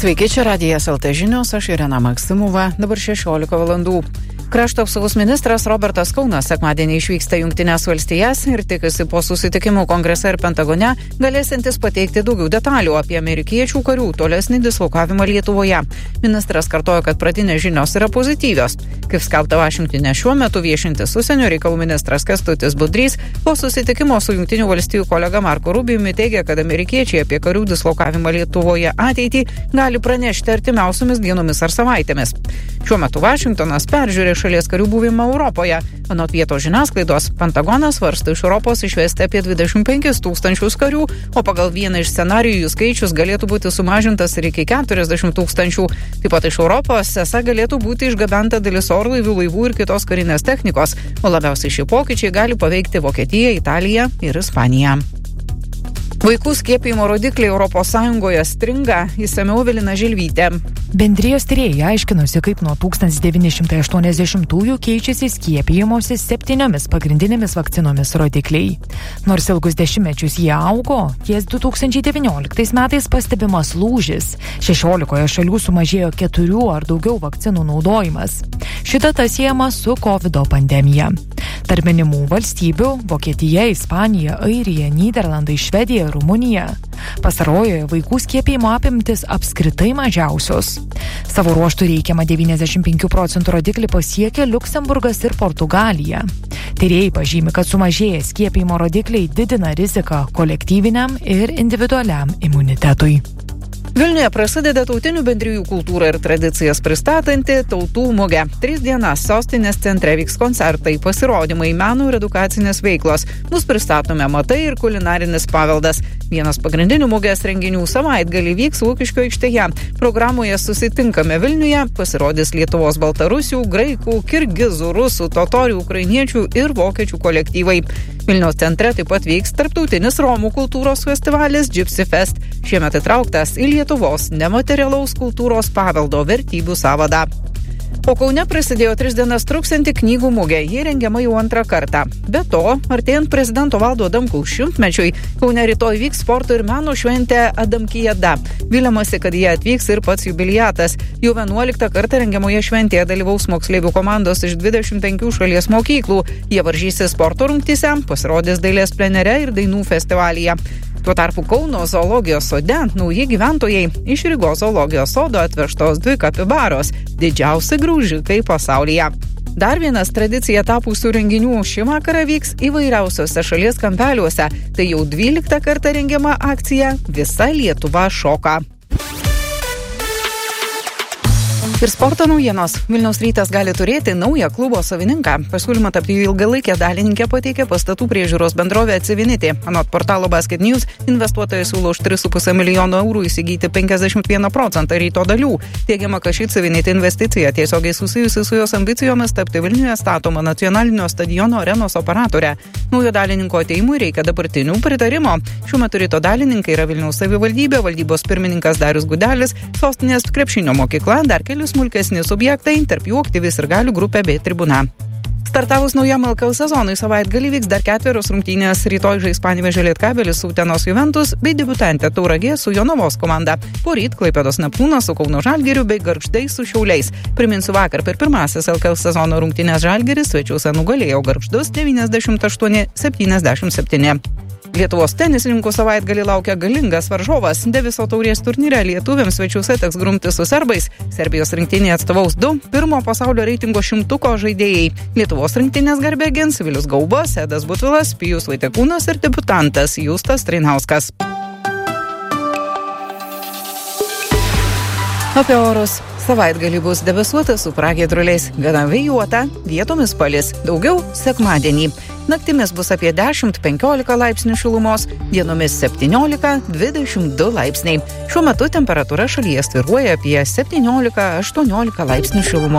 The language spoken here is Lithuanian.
Sveiki, čia Radijas LT žinios, aš Irena Maksimova, dabar 16 valandų. Krašto apsaugos ministras Robertas Kaunas sekmadienį išvyksta į Jungtines valstijas ir tikisi po susitikimų Kongrese ir Pentagone galėsiantis pateikti daugiau detalių apie amerikiečių karių tolesnį dislokavimą Lietuvoje. Ministras kartojo, kad pradinės žinios yra pozityvios. Kaip skelbta Vašingtone šiuo metu viešintis užsienio reikalų ministras Kęstutis Budrys po susitikimo su Jungtinių valstijų kolega Marko Rubijumi teigia, kad amerikiečiai apie karių dislokavimą Lietuvoje ateitį gali pranešti artimiausiomis dienomis ar savaitėmis. Šiuo metu Vašingtonas peržiūrė šalies karių buvimą Europoje. Anot vietos žiniasklaidos, Pentagonas svarsto iš Europos išvesti apie 25 000 karių, o pagal vieną iš scenarijų jų skaičius galėtų būti sumažintas ir iki 40 000. Taip pat iš Europos esą galėtų būti išgabenta dalis orlaivių, laivų ir kitos karinės technikos, o labiausiai šie pokyčiai gali paveikti Vokietiją, Italiją ir Ispaniją. Vaikų skiepijimo rodikliai ES stringa, išsamiau Evelina Žilvytė. Bendrijos tyrėjai aiškinosi, kaip nuo 1980-ųjų keičiasi skiepijimosi 7 pagrindinėmis vakcinomis rodikliai. Nors ilgus dešimtmečius jie augo, ties 2019 metais pastebimas lūžis. 16 šalių sumažėjo 4 ar daugiau vakcinų naudojimas. Ši data siejama su COVID pandemija. Tarp minimų valstybių – Vokietija, Ispanija, Airija, Nyderlandai, Švedija, Rumunija. Pastarojoje vaikų skiepijimo apimtis apskritai mažiausios. Savo ruožtų reikiamą 95% rodiklį pasiekė Liuksemburgas ir Portugalija. Tyrėjai pažymi, kad sumažėję skiepijimo rodikliai didina riziką kolektyviniam ir individualiam imunitetui. Vilniuje prasideda tautinių bendrijų kultūrą ir tradicijas pristatanti Tautų mugė. 3 dienas sostinės centre vyks koncertai, pasirodymai, meno ir edukacinės veiklos. Bus pristatomi amatai ir kulinarinis paveldas. Vienas pagrindinių mugės renginių savaitgalį vyks Lukiškių aikštėje. Programoje Susitinkame Vilniuje pasirodys Lietuvos baltarusių, graikų, kirgizų, rusų, totorių, ukrainiečių ir vokiečių kolektyvai. Vilniaus centre taip pat vyks tarptautinis Romų kultūros festivalis Gypsy Fest. Šiemet įtrauktas į Lietuvos nematerialaus kultūros paveldo vertybių sąvadą. O Kaune prasidėjo 3 dienas truksianti knygų mugė, ji rengiama jau 2 kartą. Be to, artėjant prezidento Valdo Adamkaus 100-mečiui, Kaune rytoj vyks sporto ir meno šventė Adamkijada. Viliamasi, kad jie atvyks ir pats jubiliatas. Jau 11 kartą rengiamoje šventėje dalyvaus moksleivių komandos iš 25 šalies mokyklų. Jie varžysis sporto rungtyse, pasirodys dailės plenere ir dainų festivalyje. Tuo tarpu Kauno zoologijos sode nauji gyventojai iš Rygos zoologijos sodo atvežtos 2 kapibaros, didžiausi graužikai pasaulyje. Dar vienas tradicija tapusių renginių šį vakarą vyks įvairiausiose šalies kampeliuose. Tai jau 12 kartą rengiama akcija Visa Lietuva šoka. Ir sporto naujienos. Vilniaus Rytas gali turėti naują klubo savininką. Pasiūlymą tapti jų ilgalaikę dalininkę pateikė pastatų priežiūros bendrovė Civinity. Anot portalo Basket News, investuotojai siūlo už 3,5 milijono eurų įsigyti 51% Ryto dalių. Teigiama, kad ši Civinity investicija tiesiogiai susijusi su jos ambicijomis tapti Vilniuje statoma nacionalinio stadiono arenos operatorė. Naujo dalininko ateimui reikia dabartinių pritarimo. Šiuo metu Ryto dalininkai yra Vilniaus savivaldybė, valdybos pirmininkas Darius Gudelis, sostinės krepšinio mokykla, dar keli smulkesni subjektai, tarp jų aktyvi sirgalių grupė bei tribuna. Startavus naujam LKL sezonui savaitgalį vyks dar 4 rungtynės. Rytoj žais Panevėžio Lietkabelis su Utenos Juventus bei debiutantė Tauragė su Jonavos komanda. Poryt Klaipėdos Neptūnas su Kauno Žalgiriu bei Gargždai su Šiauliais. Priminsiu, vakar per pirmasis LKL sezono rungtynės Žalgiris svečiuose nugalėjo Gargždus 98-77. Lietuvos tenisininkų savaitgalį laukia galingas varžovas. Deviso taurės turnyre lietuviams svečiuose teks grumti su serbais. Serbijos rinktinė atstovaus 2 pirmo pasaulio reitingo 100 žaidėjai. Lietuvos rinktinės garbę gins Vilius Gaubas, Edas Butvilas, Pijus Vaitekūnas ir debiutantas Justas Treinauskas. Apie orus. Savaitgalį bus debesuota su pragiedruliais, gana vėjuota, vietomis palis, daugiau sekmadienį. Naktimis bus apie 10-15 laipsnių šilumos, dienomis 17-22 laipsniai. Šiuo metu temperatūra šalyje svyruoja apie 17-18 laipsnių šilumos.